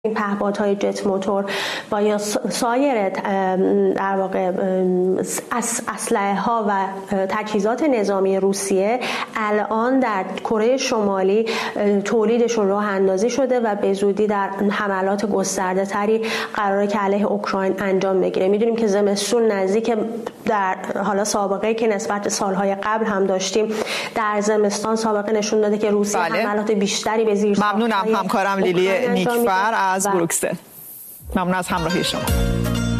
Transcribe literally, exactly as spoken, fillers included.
این پهپادهای جت موتور و یا سایر در واقع اسلحه ها و تجهیزات نظامی روسیه الان در کره شمالی تولیدشون راه اندازی شده و به زودی در حملات گسترده تری قراره که علیه اوکراین انجام بگیره. میدونیم که زمستون نزدیک، در حالا سابقه که نسبت سالهای قبل هم داشتیم در زمستان سابقه نشون داده که روسیه بله. حملات بیشتری به زیر ممنونم همکارم لیلی نیکفر از بروکسل. ممنون از همراهی شما.